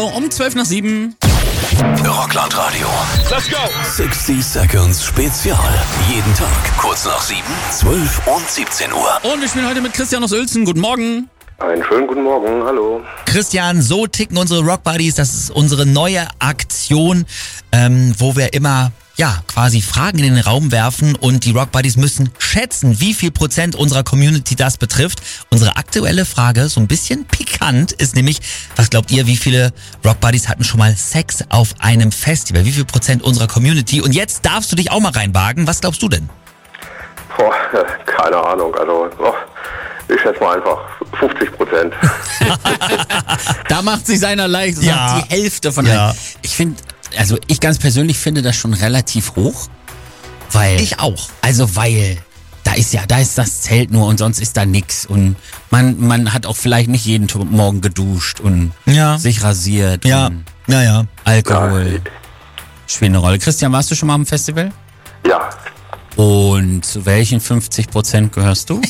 Um 7:12. Rockland Radio. Let's go! 60 Seconds Spezial. Jeden Tag kurz nach 7, 12 und 17 Uhr. Und wir spielen heute mit Christian aus Uelzen. Guten Morgen. Einen schönen guten Morgen, hallo. Christian, so ticken unsere Rock Buddies. Das ist unsere neue Aktion, wo wir immer quasi Fragen in den Raum werfen und die Rock Buddies müssen schätzen, wie viel Prozent unserer Community das betrifft. Unsere aktuelle Frage, so ein bisschen pikant, ist nämlich, was glaubt ihr, wie viele Rock Buddies hatten schon mal Sex auf einem Festival? Wie viel Prozent unserer Community? Und jetzt darfst du dich auch mal reinwagen. Was glaubst du denn? Boah, keine Ahnung, also ich schätze mal einfach 50%. Da macht sich einer leicht und Ja. sagt die Hälfte von Ja. allen. Ich ganz persönlich finde das schon relativ hoch. Weil, Ich auch. Also weil, da ist das Zelt nur und sonst ist da nix. Und man hat auch vielleicht nicht jeden Morgen geduscht und Ja. sich rasiert. Ja, Und ja. Alkohol. Spielt eine Rolle. Christian, warst du schon mal am Festival? Ja, Und zu welchen 50% gehörst du?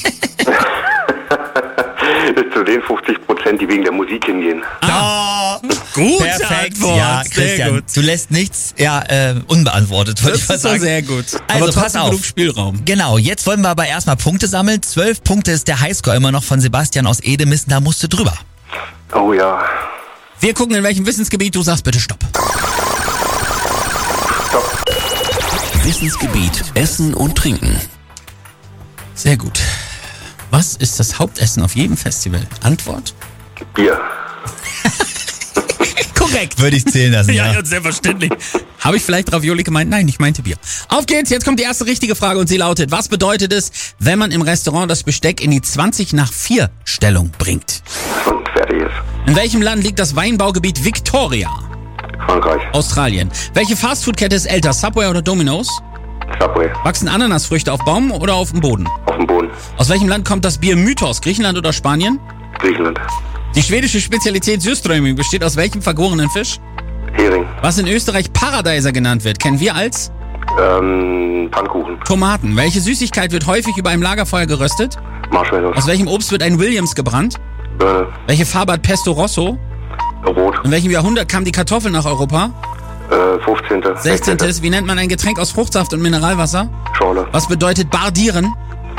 zu den 50%, die wegen der Musik hingehen. Gut, Perfekt. Ja, Christian, du lässt nichts unbeantwortet, wollte ich mal Das ist doch sagen. sehr gut. Also Aber pass trotzdem auf. genug Spielraum. Genau, jetzt wollen wir aber erstmal Punkte sammeln. 12 Punkte ist der Highscore immer noch von Sebastian aus Edemissen, da musst du drüber. Oh ja, Wir gucken, in welchem Wissensgebiet du sagst bitte Stopp. Wissensgebiet Essen und Trinken. Sehr gut. Was ist das Hauptessen auf jedem Festival? Antwort? Bier. Korrekt. Würde ich zählen lassen, selbstverständlich. Habe ich vielleicht Ravioli gemeint? Nein, ich meinte Bier. Auf geht's, jetzt kommt die erste richtige Frage und sie lautet, was bedeutet es, wenn man im Restaurant das Besteck in die 20-nach-4 Stellung bringt? Und fertig ist. In welchem Land liegt das Weinbaugebiet Victoria? Frankreich. Australien. Welche Fastfood-Kette ist älter, Subway oder Domino's? Subway. Wachsen Ananasfrüchte auf Baum oder auf dem Boden? Auf dem Boden. Aus welchem Land kommt das Bier Mythos? Griechenland oder Spanien? Griechenland. Die schwedische Spezialität Surströmming besteht aus welchem vergorenen Fisch? Hering. Was in Österreich Paradeiser genannt wird, kennen wir als Pfannkuchen. Tomaten. Welche Süßigkeit wird häufig über einem Lagerfeuer geröstet? Marshmallows. Aus welchem Obst wird ein Williams gebrannt? Birne. Welche Farbe hat Pesto Rosso? Rot. In welchem Jahrhundert kam die Kartoffel nach Europa? 15. 16. Wie nennt man ein Getränk aus Fruchtsaft und Mineralwasser? Schorle. Was bedeutet bardieren?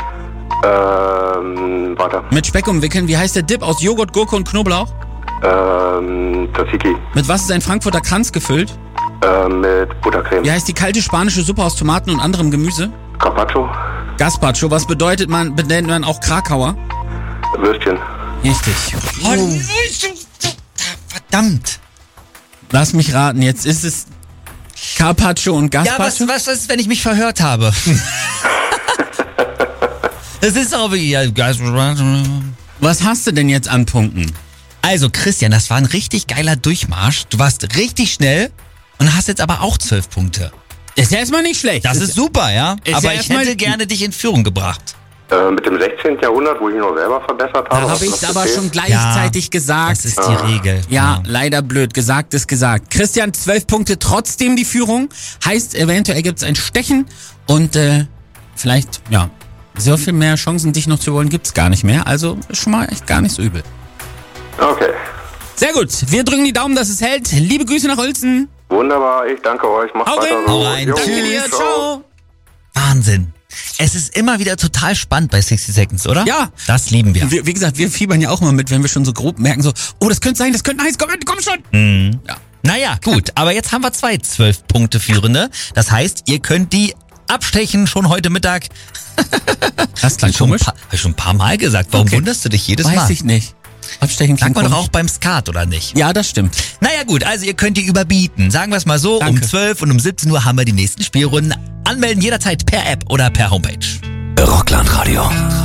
Weiter. Mit Speck umwickeln. Wie heißt der Dip aus Joghurt, Gurke und Knoblauch? Tzatziki. Mit was ist ein Frankfurter Kranz gefüllt? Mit Buttercreme. Wie heißt die kalte spanische Suppe aus Tomaten und anderem Gemüse? Carpaccio. Gazpacho. Was benennt man auch Krakauer? Würstchen. Richtig. Verdammt. Lass mich raten, jetzt ist es Carpaccio und Ja, Gazpacho? was ist, wenn ich mich verhört habe? Das ist auch wie... Was hast du denn jetzt an Punkten? Also Christian, das war ein richtig geiler Durchmarsch. Du warst richtig schnell und hast jetzt aber auch 12 Punkte. Ist ja erstmal nicht schlecht. Das ist super, ja? Ist Aber ja ich erstmal- hätte gerne dich in Führung gebracht. Mit dem 16. Jahrhundert, wo ich mich noch selber verbessert habe. Da habe ich es aber schon gleichzeitig gesagt. Das ist die Regel. Ja, leider blöd. Gesagt ist gesagt. Christian, 12 Punkte, trotzdem die Führung. Heißt, eventuell gibt es ein Stechen und vielleicht, so viel mehr Chancen, dich noch zu holen, gibt es gar nicht mehr. Also ist schon mal echt gar nicht so übel. Okay. Sehr gut. Wir drücken die Daumen, dass es hält. Liebe Grüße nach Uelzen. Wunderbar, ich danke euch. Macht Hau weiter rein. so. Hau rein. Jo, Danke dir. Ciao. Wahnsinn. Es ist immer wieder total spannend bei 60 Seconds, oder? Ja. Das lieben wir. Wie gesagt, wir fiebern ja auch mal mit, wenn wir schon so grob merken, so, oh, das könnte sein, das könnte heiß, komm schon. Ja. Naja, gut. Aber jetzt haben wir 2 12-Punkte-Führende. Das heißt, ihr könnt die abstechen schon heute Mittag. Das klang Schon komisch. Hab ich schon ein paar Mal gesagt. Warum Okay. wunderst du dich jedes Weiß Mal? ich nicht. Abstechen Sagt klingt man doch komisch. auch beim Skat, oder nicht? Ja, das stimmt. Naja gut, also ihr könnt die überbieten. Sagen wir es mal so, Danke. um 12 und um 17 Uhr haben wir die nächsten Spielrunden. Anmelden jederzeit per App oder per Homepage. Rockland Radio.